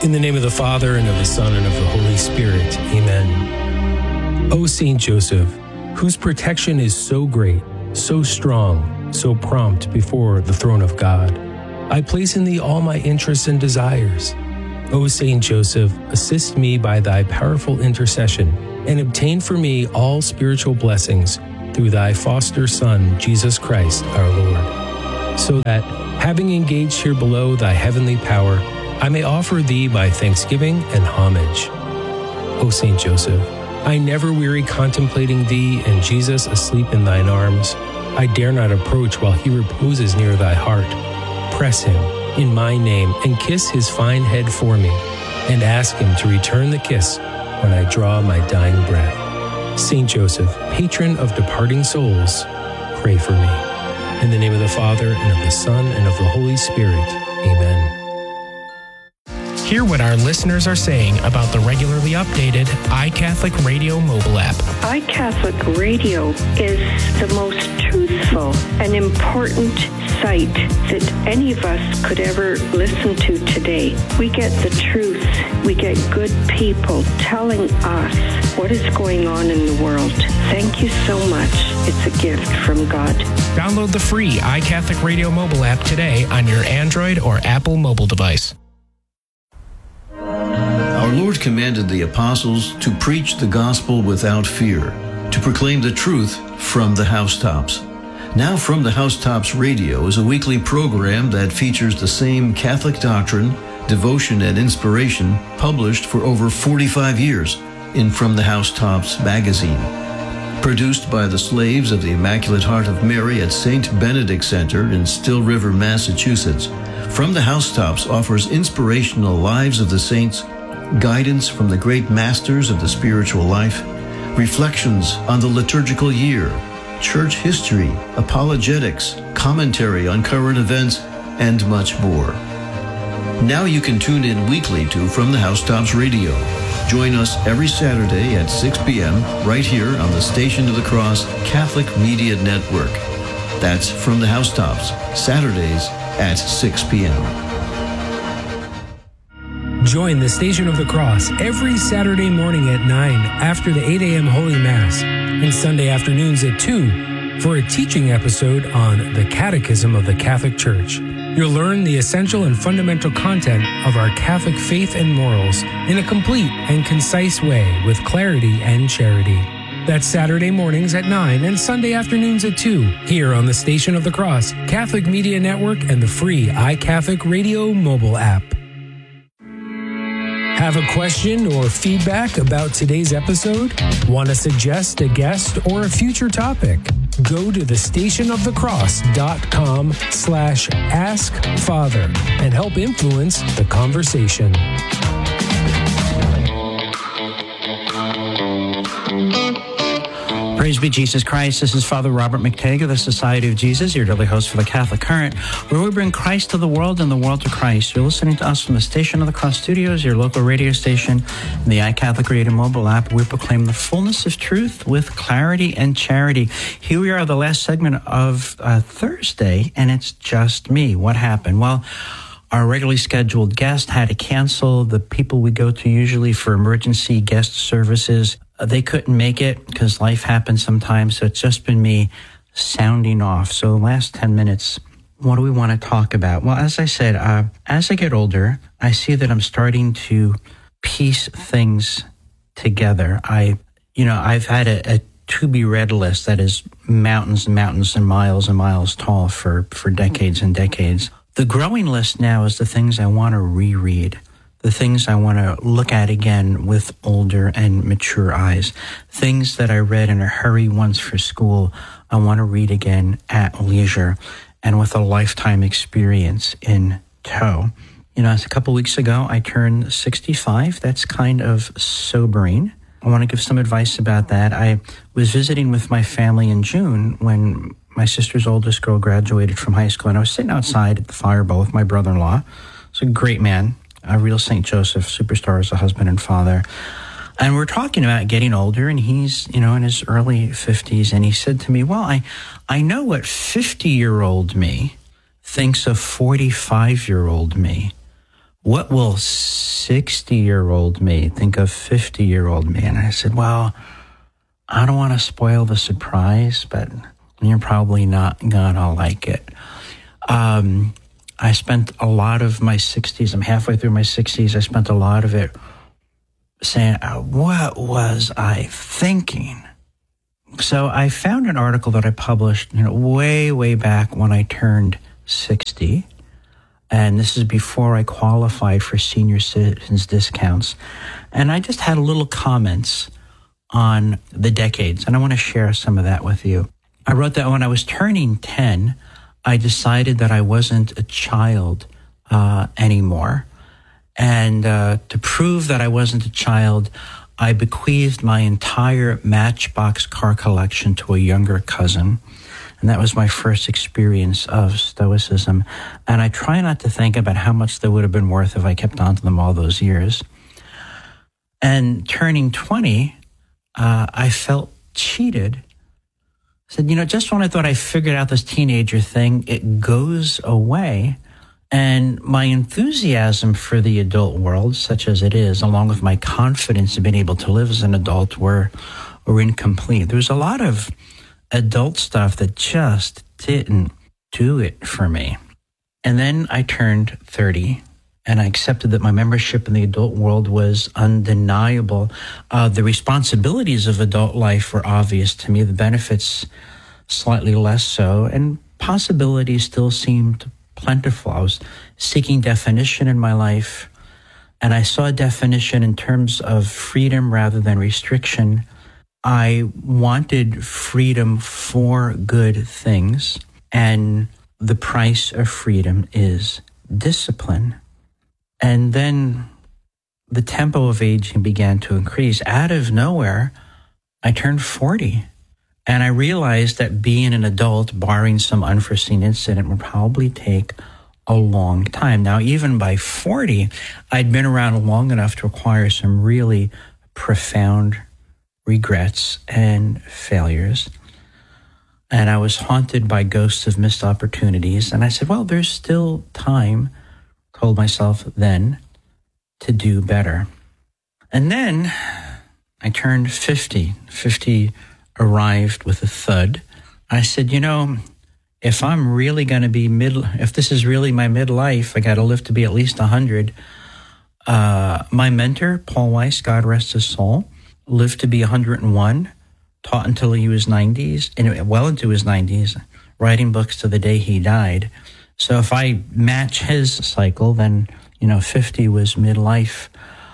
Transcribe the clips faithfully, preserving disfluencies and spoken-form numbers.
In the name of the Father, and of the Son, and of the Holy Spirit. Amen. O Saint Joseph, whose protection is so great, so strong, so prompt before the throne of God, I place in thee all my interests and desires. O Saint Joseph, assist me by thy powerful intercession, and obtain for me all spiritual blessings through thy foster Son, Jesus Christ, our Lord, so that, having engaged here below thy heavenly power, I may offer thee my thanksgiving and homage. O Saint Joseph, I never weary contemplating thee and Jesus asleep in thine arms. I dare not approach while he reposes near thy heart. Press him in my name and kiss his fine head for me, and ask him to return the kiss when I draw my dying breath. Saint Joseph, patron of departing souls, pray for me. In the name of the Father, and of the Son, and of the Holy Spirit. Amen. Hear what our listeners are saying about the regularly updated iCatholic Radio mobile app. iCatholic Radio is the most truthful and important site that any of us could ever listen to today. We get the truth. We get good people telling us what is going on in the world. Thank you so much. It's a gift from God. Download the free iCatholic Radio mobile app today on your Android or Apple mobile device. Our Lord commanded the apostles to preach the gospel without fear, to proclaim the truth from the housetops. Now From the Housetops Radio is a weekly program that features the same Catholic doctrine, devotion, and inspiration published for over forty-five years in From the Housetops magazine. Produced by the slaves of the Immaculate Heart of Mary at Saint Benedict Center in Still River, Massachusetts, From the Housetops offers inspirational lives of the saints, guidance from the great masters of the spiritual life, reflections on the liturgical year, church history, apologetics, commentary on current events, and much more. Now you can tune in weekly to From the Housetops Radio. Join us every Saturday at six p.m. right here on the Station of the Cross Catholic Media Network. That's From the Housetops, Saturdays at six p.m. Join the Station of the Cross every Saturday morning at nine after the eight a.m. Holy Mass and Sunday afternoons at two for a teaching episode on the Catechism of the Catholic Church. You'll learn the essential and fundamental content of our Catholic faith and morals in a complete and concise way with clarity and charity. That's Saturday mornings at nine and Sunday afternoons at two here on the Station of the Cross Catholic Media Network and the free iCatholic Radio mobile app. Have a question or feedback about today's episode? Want to suggest a guest or a future topic? Go to the station of the cross dot com slash ask father and help influence the conversation. Praise be Jesus Christ. This is Father Robert McTague of the Society of Jesus, your daily host for the Catholic Current, where we bring Christ to the world and the world to Christ. You're listening to us from the Station of the Cross Studios, your local radio station, and the iCatholic Radio mobile app. We proclaim the fullness of truth with clarity and charity. Here we are, the last segment of uh, Thursday, and it's just me. What happened? Well, our regularly scheduled guest had to cancel. The people we go to usually for emergency guest services, they couldn't make it because life happens sometimes. So it's just been me sounding off. So the last ten minutes, what do we want to talk about? Well, as I said, uh, as I get older, I see that I'm starting to piece things together. I, you know, I've had a, a to-be-read list that is mountains and mountains and miles and miles tall for, for decades and decades. The growing list now is the things I want to reread, the things I want to look at again with older and mature eyes, things that I read in a hurry once for school, I want to read again at leisure and with a lifetime experience in tow. You know, a couple weeks ago, I turned sixty-five. That's kind of sobering. I want to give some advice about that. I was visiting with my family in June when my sister's oldest girl graduated from high school, and I was sitting outside at the Fireball with my brother-in-law. He's a great man, a real Saint Joseph superstar as a husband and father. And we're talking about getting older, and he's, you know, in his early fifties, and he said to me, well, I, I know what fifty-year-old me thinks of forty-five-year-old me. What will sixty-year-old me think of fifty-year-old me? And I said, well, I don't want to spoil the surprise, but you're probably not going to like it. Um, I spent a lot of my sixties, I'm halfway through my sixties, I spent a lot of it saying, what was I thinking? So I found an article that I published, you know, way, way back when I turned sixty. And this is before I qualified for senior citizens discounts. And I just had little comments on the decades, and I want to share some of that with you. I wrote that when I was turning ten, I decided that I wasn't a child uh, anymore. And uh, to prove that I wasn't a child, I bequeathed my entire Matchbox car collection to a younger cousin. And that was my first experience of Stoicism. And I try not to think about how much they would have been worth if I kept on to them all those years. And turning twenty, uh, I felt cheated. I said, you know, just when I thought I figured out this teenager thing, it goes away. And my enthusiasm for the adult world, such as it is, along with my confidence in being able to live as an adult, were, were incomplete. There was a lot of adult stuff that just didn't do it for me. And then I turned thirty, and I accepted that my membership in the adult world was undeniable. Uh, the responsibilities of adult life were obvious to me, the benefits slightly less so, and possibilities still seemed plentiful. I was seeking definition in my life, and I saw definition in terms of freedom rather than restriction. I wanted freedom for good things, and the price of freedom is discipline. And then the tempo of aging began to increase. Out of nowhere, I turned forty, and I realized that being an adult, barring some unforeseen incident, would probably take a long time. Now, even by forty, I'd been around long enough to acquire some really profound regrets and failures. And I was haunted by ghosts of missed opportunities. And I said, well, there's still time, told myself then, to do better. And then I turned fifty. fifty arrived with a thud. I said, you know, if I'm really going to be mid, if this is really my midlife, I got to live to be at least one hundred. Uh, my mentor, Paul Weiss, God rest his soul, lived to be one hundred one, taught until he was nineties, and well into his nineties, writing books to the day he died. So if I match his cycle, then, you know, fifty was midlife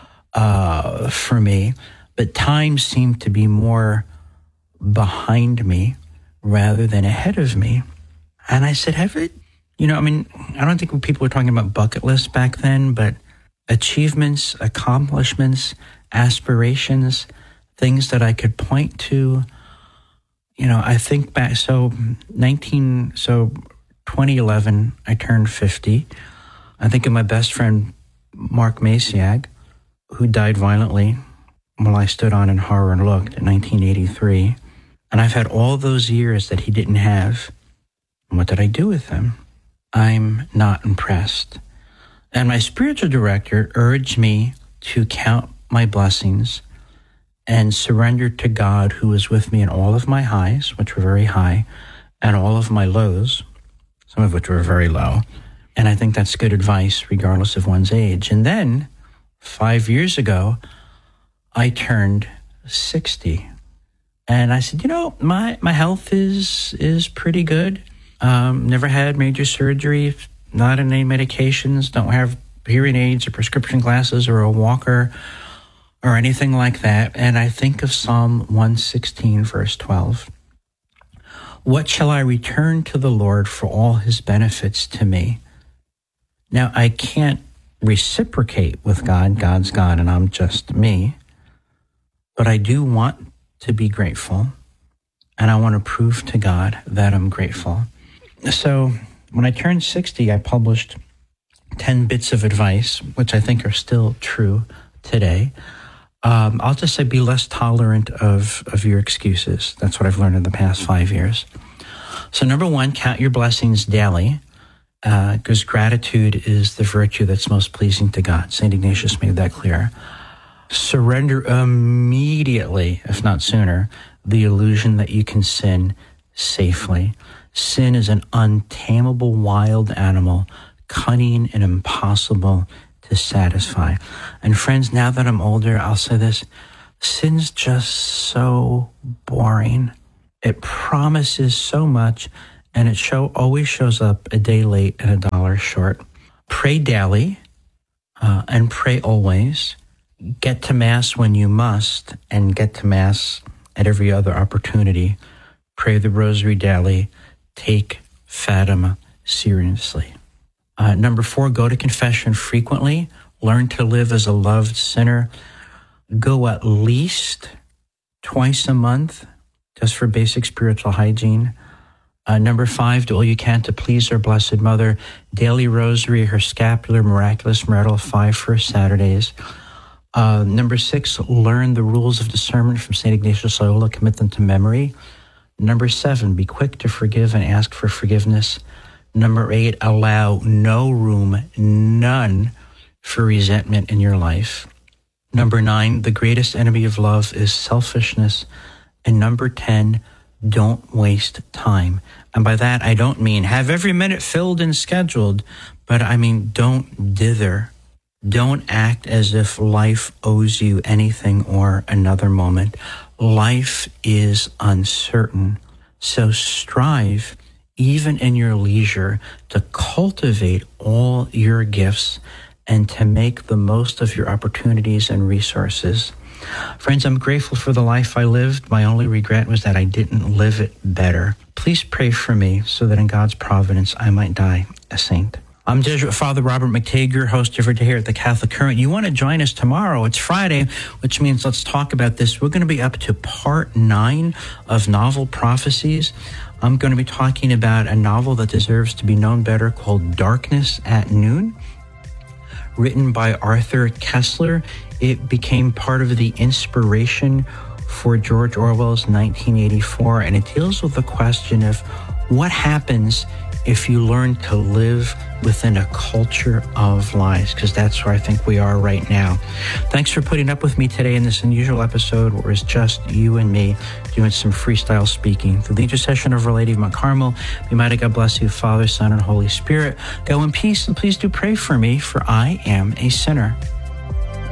uh, for me. But time seemed to be more behind me rather than ahead of me. And I said, have it, you know, I mean, I don't think people were talking about bucket lists back then, but achievements, accomplishments, aspirations, things that I could point to. You know, I think back, so nineteen, so twenty eleven, I turned fifty. I think of my best friend, Mark Masiag, who died violently while I stood on in horror and looked in nineteen eighty-three. And I've had all those years that he didn't have. And what did I do with them? I'm not impressed. And my spiritual director urged me to count my blessings and surrender to God, who was with me in all of my highs, which were very high, and all of my lows, some of which were very low. And I think that's good advice, regardless of one's age. And then, five years ago, I turned sixty. And I said, you know, my, my health is is pretty good. Um, never had major surgery, not on any medications, don't have hearing aids or prescription glasses or a walker or anything like that. And I think of Psalm one sixteen, verse twelve. What shall I return to the Lord for all his benefits to me? Now, I can't reciprocate with God. God's God and I'm just me. But I do want to be grateful, and I want to prove to God that I'm grateful. So when I turned sixty, I published ten bits of advice, which I think are still true today. Um, I'll just say be less tolerant of, of your excuses. That's what I've learned in the past five years. So number one, count your blessings daily. uh, because gratitude is the virtue that's most pleasing to God. Saint Ignatius made that clear. Surrender immediately, if not sooner, the illusion that you can sin safely. Sin is an untamable wild animal, cunning and impossible to satisfy. And friends, now that I'm older, I'll say this, sin's just so boring. It promises so much, and it show always shows up a day late and a dollar short. Pray daily, uh, and pray always. Get to Mass when you must, and get to Mass at every other opportunity. Pray the Rosary daily. Take Fatima seriously. Uh, number four, go to confession frequently. Learn to live as a loved sinner. Go at least twice a month, just for basic spiritual hygiene. Uh, number five, do all you can to please our Blessed Mother. Daily Rosary, her scapular, miraculous myrtle, five first Saturdays. Uh, number six, learn the rules of discernment from Saint Ignatius Loyola, commit them to memory. Number seven, be quick to forgive and ask for forgiveness. Number eight, allow no room, none, for resentment in your life. Number nine, the greatest enemy of love is selfishness. And number ten, don't waste time. And by that, I don't mean have every minute filled and scheduled, but I mean don't dither. Don't act as if life owes you anything or another moment. Life is uncertain, so strive, even in your leisure, to cultivate all your gifts and to make the most of your opportunities and resources. Friends, I'm grateful for the life I lived. My only regret was that I didn't live it better. Please pray for me so that in God's providence I might die a saint. I'm Jesuit Father Robert McTague, host every day here at the Catholic Current. You want to join us tomorrow? It's Friday, which means let's talk about this. We're going to be up to part nine of Novel Prophecies. I'm going to be talking about a novel that deserves to be known better called Darkness at Noon, written by Arthur Koestler. It became part of the inspiration for George Orwell's nineteen eighty-four, and it deals with the question of what happens if you learn to live within a culture of lies, because that's where I think we are right now. Thanks for putting up with me today in this unusual episode where it's just you and me doing some freestyle speaking. Through the intercession of Our Lady of Mount Carmel, be mighty God bless you, Father, Son, and Holy Spirit. Go in peace, and please do pray for me, for I am a sinner.